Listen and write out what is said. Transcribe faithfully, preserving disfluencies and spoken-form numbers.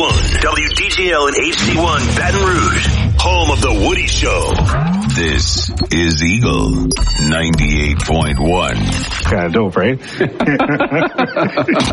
zone. W D G L and H D one Baton Rouge. Home of the Woody Show. This is Eagle ninety-eight point one. Kind of dope, right?